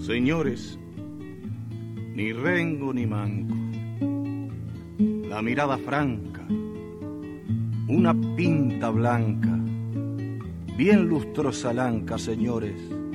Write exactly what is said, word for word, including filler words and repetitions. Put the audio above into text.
Señores, ni rengo ni manco, la mirada franca, una pinta blanca, bien lustrosa lanca, señores,